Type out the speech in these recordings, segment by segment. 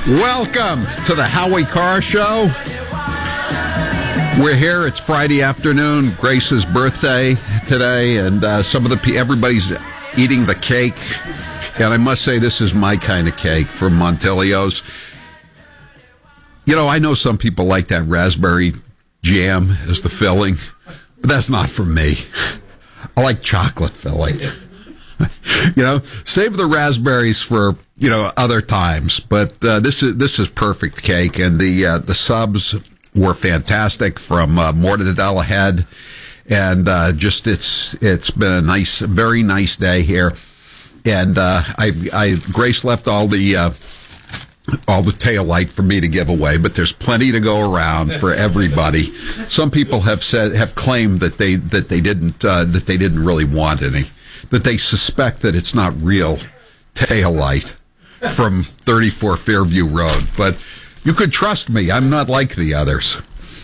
Welcome to the Howie Carr Show. We're here. It's Friday afternoon. Grace's birthday today, and everybody's eating the cake. And I must say, this is my kind of cake from Montilio's. You know, I know some people like that raspberry jam as the filling, but that's not for me. I like chocolate filling. You know, save the raspberries for, other times. But this is perfect cake, and the subs were fantastic from Mortadella Head, and it's been a very nice day here. And Grace left all the tail light for me to give away, but there's plenty to go around for everybody. Some people have claimed that they didn't really want any, that they suspect that it's not real tail light from 34 Fairview Road. But you could trust me, I'm not like the others.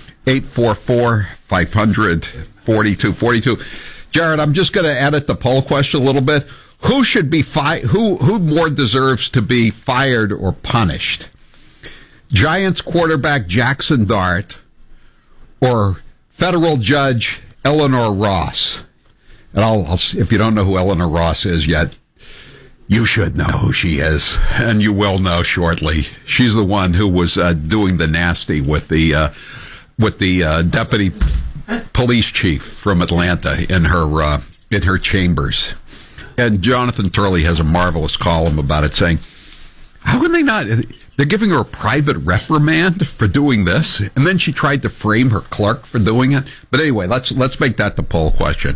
844-500-4242. Jared, I'm just going to edit the poll question a little bit. Who should be who more deserves to be fired or punished? Giants quarterback Jackson Dart or federal judge Eleanor Ross? And I'll if you don't know who Eleanor Ross is yet, you should know who she is, and you will know shortly. She's the one who was doing the nasty with the deputy police chief from Atlanta in her chambers. And Jonathan Turley has a marvelous column about it, saying, how can they not? They're giving her a private reprimand for doing this, and then she tried to frame her clerk for doing it. But anyway, let's make that the poll question.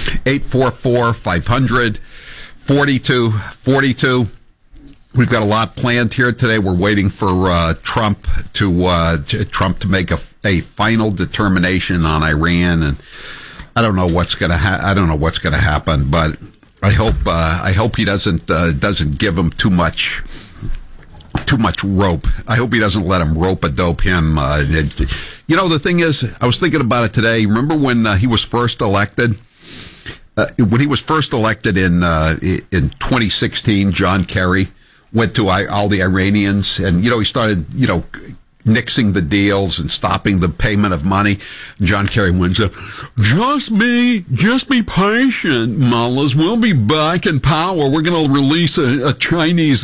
844-500-4242. We've got a lot planned here today. We're waiting for Trump to make a final determination on Iran, and I don't know what's going to happen, but I hope he doesn't give him too much rope. I hope he doesn't let him rope-a-dope him. The thing is, I was thinking about it today. Remember when he was first elected? When he was first elected in 2016, John Kerry went to all the Iranians, and he started nixing the deals and stopping the payment of money. John Kerry wins up. Just be patient, mullahs. We'll be back in power. We're going to release a Chinese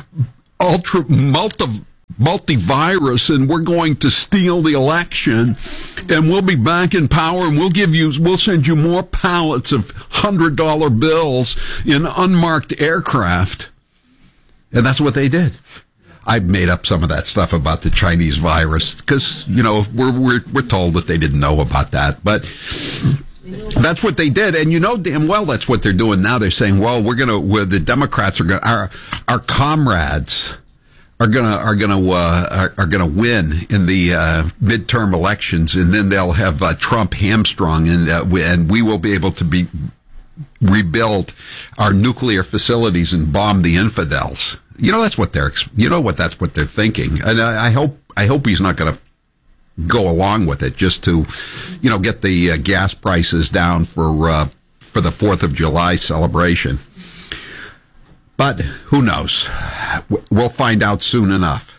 multivirus, and we're going to steal the election, and we'll be back in power, and we'll send you more pallets of $100 bills in unmarked aircraft. And that's what they did. I made up some of that stuff about the Chinese virus because, we're told that they didn't know about that. But that's what they did. And damn well that's what they're doing now. They're saying, well, the Democrats our comrades are gonna win in the midterm elections, and then they'll have Trump hamstrung, and we will be able to rebuild our nuclear facilities and bomb the infidels. That's what they're thinking. And I hope he's not going to go along with it just to, get the gas prices down for the 4th of July celebration. But who knows? We'll find out soon enough.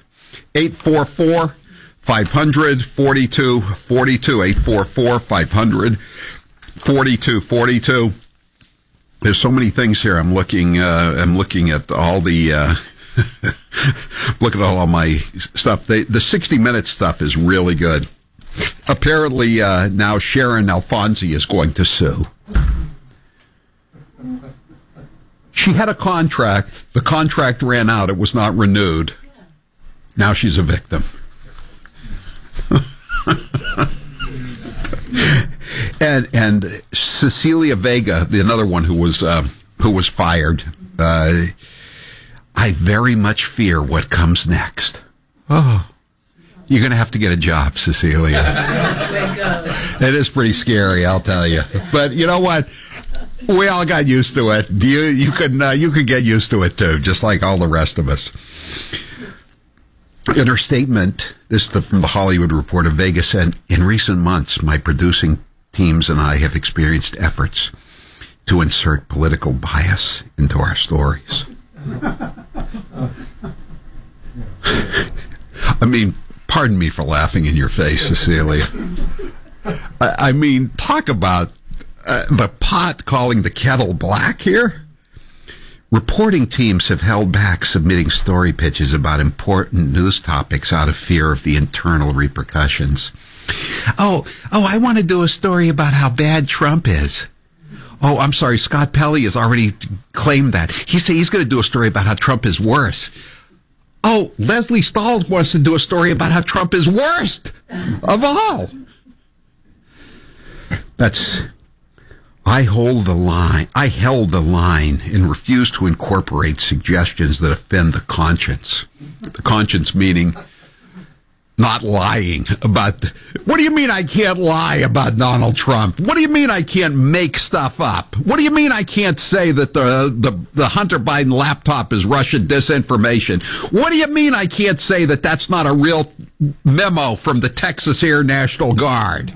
844-500-4242. 844-500-4242. There's so many things here. I'm looking at all the, looking at all my stuff. The 60 Minutes stuff is really good. Apparently, now Sharon Alfonsi is going to sue. She had a contract. The contract ran out. It was not renewed. Now she's a victim. And Cecilia Vega, another one who was fired. I very much fear what comes next. Oh, you're going to have to get a job, Cecilia. It is pretty scary, I'll tell you. But you know what? We all got used to it. You could get used to it too, just like all the rest of us. In her statement, this is from the Hollywood Reporter, Vega said, "In recent months, my producing teams and I have experienced efforts to insert political bias into our stories. I mean, pardon me for laughing in your face, Cecilia. I mean, talk about the pot calling the kettle black here. Reporting teams have held back submitting story pitches about important news topics out of fear of the internal repercussions. Oh, I want to do a story about how bad Trump is. Oh, I'm sorry, Scott Pelley has already claimed that. He said he's going to do a story about how Trump is worse. Oh, Leslie Stahl wants to do a story about how Trump is worst of all. I held the line and refused to incorporate suggestions that offend the conscience. The conscience meaning not lying about... What do you mean I can't lie about Donald Trump? What do you mean I can't make stuff up? What do you mean I can't say that the Hunter Biden laptop is Russian disinformation? What do you mean I can't say that that's not a real memo from the Texas Air National Guard?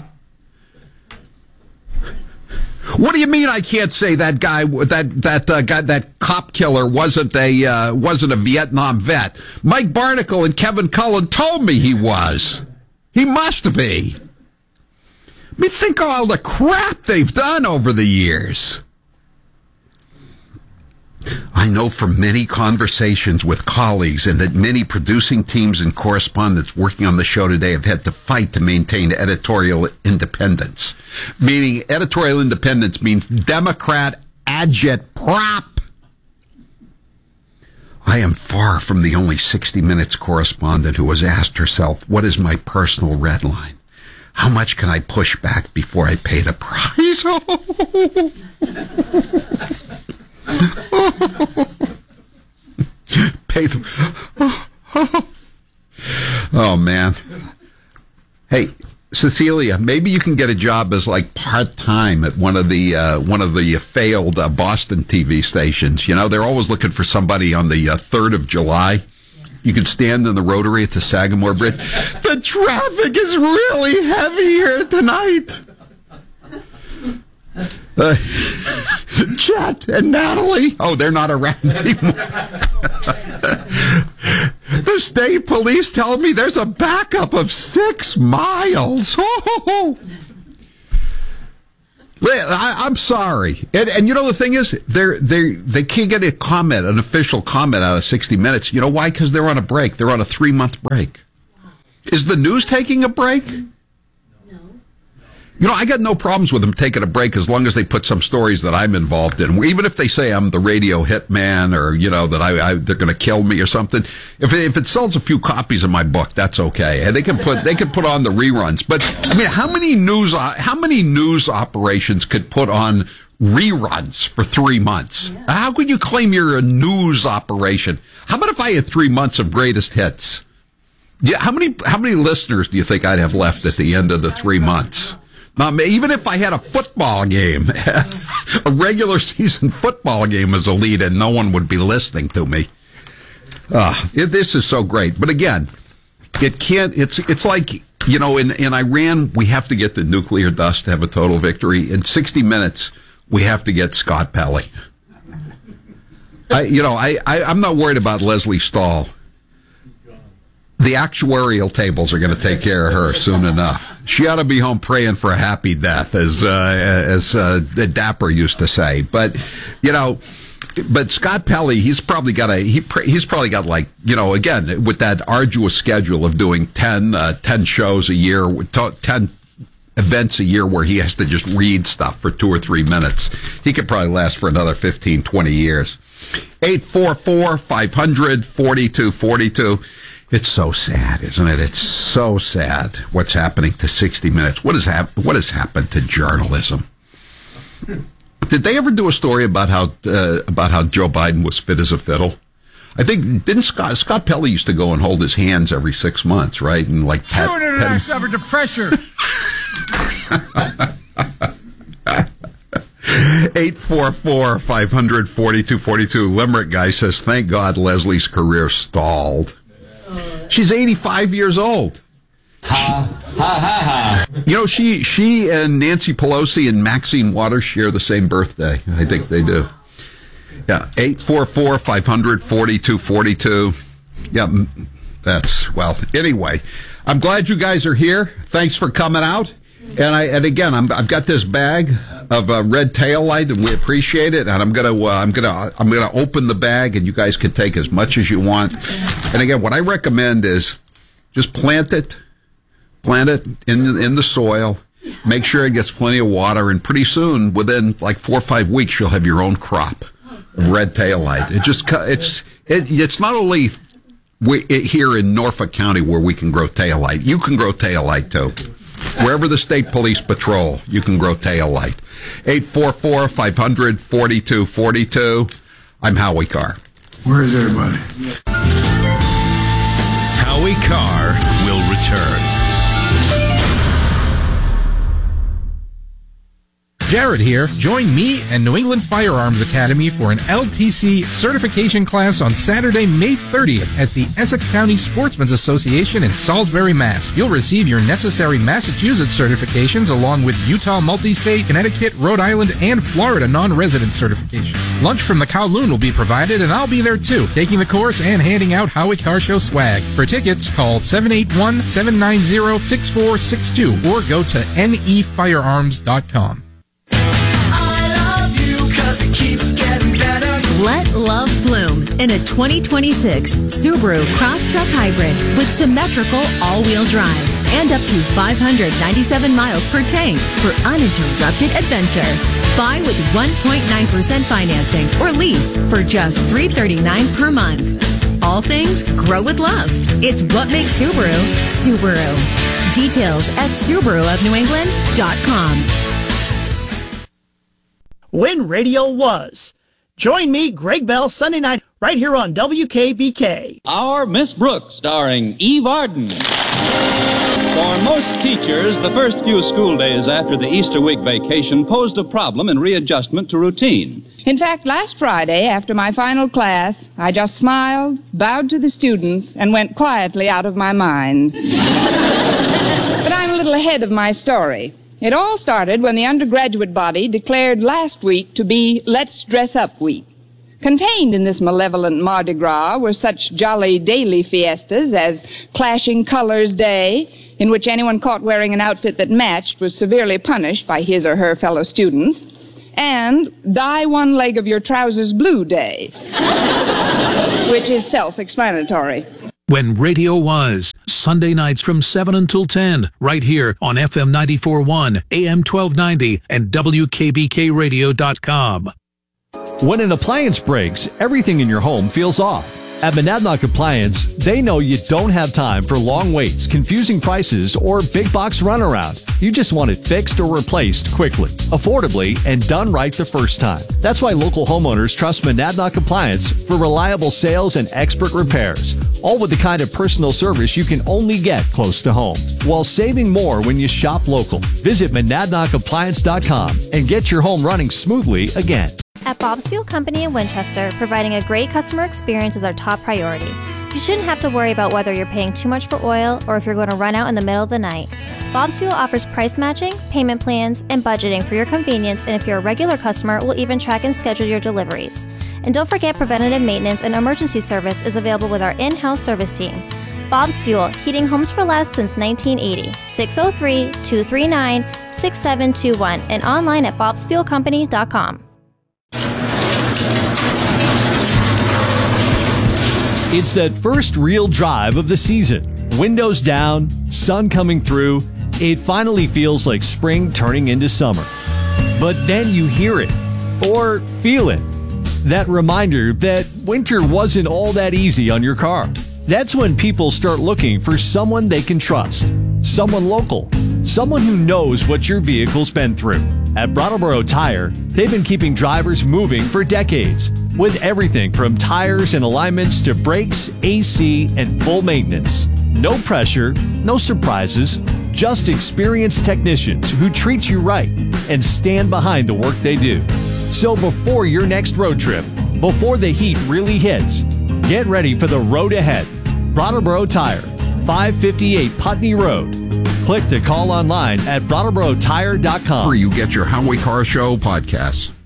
What do you mean I can't say that guy, that cop killer wasn't a Vietnam vet? Mike Barnacle and Kevin Cullen told me he was. He must be. I mean, think of all the crap they've done over the years. I know from many conversations with colleagues and that many producing teams and correspondents working on the show today have had to fight to maintain editorial independence. Meaning editorial independence means Democrat agitprop. I am far from the only 60 Minutes correspondent who has asked herself, what is my personal red line? How much can I push back before I pay the price? Oh man. Hey, Cecilia, maybe you can get a job as like part-time at one of the failed Boston TV stations. You know, they're always looking for somebody on the 3rd of July. You can stand in the rotary at the Sagamore Bridge. The traffic is really heavy here tonight. Chet and Natalie. Oh, they're not around anymore. The state police tell me there's a backup of 6 miles. Oh. I'm sorry. And you know, the thing is, they can't get an official comment out of 60 Minutes. You know why? Because they're on a break. They're on a 3-month break. Is the news taking a break? You know, I got no problems with them taking a break as long as they put some stories that I'm involved in. Even if they say I'm the radio hitman or, you know, that they're going to kill me or something. If it sells a few copies of my book, that's okay. And they can put on the reruns. But I mean, how many news operations could put on reruns for 3 months? Yeah. How could you claim you're a news operation? How about if I had 3 months of greatest hits? Yeah, how many listeners do you think I'd have left at the end of the 3 months? Now, even if I had a football game, a regular season football game as a lead, and no one would be listening to me. This is so great. But again, it can't, it's like, you know, in Iran, we have to get the nuclear dust to have a total victory. In 60 Minutes, we have to get Scott Pelley. I'm not worried about Leslie Stahl. The actuarial tables are going to take care of her soon enough. She ought to be home praying for a happy death, as the Dapper used to say. But, you know, Scott Pelley, he's probably got like, you know, again, with that arduous schedule of doing 10 shows a year, 10 events a year where he has to just read stuff for 2 or 3 minutes. He could probably last for another 15, 20 years. 844-500-4242. It's so sad, isn't it? It's so sad what's happening to 60 Minutes. What has happened to journalism? Did they ever do a story about how Joe Biden was fit as a fiddle? I think didn't Scott Pelley used to go and hold his hands every 6 months, right? And like pat I suffered the pressure. 844-500-4242. Limerick guy says, "Thank God Leslie's career stalled." She's 85 years old. Ha, ha, ha, ha. You know, she and Nancy Pelosi and Maxine Waters share the same birthday. I think they do. Yeah, 844-500-4242. Yeah, Anyway, I'm glad you guys are here. Thanks for coming out. And again, I've got this bag of red tail light, and we appreciate it. And I'm gonna open the bag, and you guys can take as much as you want. And again, what I recommend is just plant it in the soil. Make sure it gets plenty of water, and pretty soon, within like 4 or 5 weeks, you'll have your own crop of red tail light. It's not only here in Norfolk County where we can grow tail light. You can grow tail light too. Wherever the state police patrol, you can grow tail light. 844-500-4242. I'm Howie Carr. Where is everybody? Howie Carr will return. Jared here. Join me and New England Firearms Academy for an LTC certification class on Saturday, May 30th at the Essex County Sportsmen's Association in Salisbury, Mass. You'll receive your necessary Massachusetts certifications along with Utah Multi-State, Connecticut, Rhode Island, and Florida non-resident certification. Lunch from the Kowloon will be provided, and I'll be there too, taking the course and handing out Howie Carr Show swag. For tickets, call 781-790-6462 or go to nefirearms.com. It keeps getting better. Let love bloom in a 2026 Subaru Crosstrek Hybrid with symmetrical all-wheel drive and up to 597 miles per tank for uninterrupted adventure. Buy with 1.9% financing or lease for just $339 per month. All things grow with love. It's what makes Subaru, Subaru. Details at SubaruofNewEngland.com. When radio was. Join me, Greg Bell, Sunday night, right here on WKBK. Our Miss Brooks, starring Eve Arden. For most teachers, the first few school days after the Easter week vacation posed a problem in readjustment to routine. In fact, last Friday, after my final class, I just smiled, bowed to the students, and went quietly out of my mind. But I'm a little ahead of my story. It all started when the undergraduate body declared last week to be Let's Dress Up Week. Contained in this malevolent Mardi Gras were such jolly daily fiestas as Clashing Colors Day, in which anyone caught wearing an outfit that matched was severely punished by his or her fellow students, and Dye One Leg of Your Trousers Blue Day, which is self-explanatory. When radio was. Sunday nights from 7 until 10, right here on FM 94.1, AM 1290, and WKBKRadio.com. When an appliance breaks, everything in your home feels off. At Monadnock Appliance, they know you don't have time for long waits, confusing prices, or big box runaround. You just want it fixed or replaced quickly, affordably, and done right the first time. That's why local homeowners trust Monadnock Appliance for reliable sales and expert repairs, all with the kind of personal service you can only get close to home, while saving more when you shop local. Visit MonadnockAppliance.com and get your home running smoothly again. At Bob's Fuel Company in Winchester, providing a great customer experience is our top priority. You shouldn't have to worry about whether you're paying too much for oil or if you're going to run out in the middle of the night. Bob's Fuel offers price matching, payment plans, and budgeting for your convenience, and if you're a regular customer, we'll even track and schedule your deliveries. And don't forget, preventative maintenance and emergency service is available with our in-house service team. Bob's Fuel, heating homes for less since 1980. 603-239-6721 and online at bobsfuelcompany.com. It's that first real drive of the season. Windows down, sun coming through. It finally feels like spring turning into summer. But then you hear it, or feel it. That reminder that winter wasn't all that easy on your car. That's when people start looking for someone they can trust. Someone local. Someone who knows what your vehicle's been through. At Brattleboro Tire, they've been keeping drivers moving for decades, with everything from tires and alignments to brakes, AC, and full maintenance. No pressure, no surprises, just experienced technicians who treat you right and stand behind the work they do. So before your next road trip, before the heat really hits, get ready for the road ahead. Brattleboro Tire, 558 Putney Road. Click to call online at BrattleboroTire.com. Where you get your Howie Carr Show podcasts.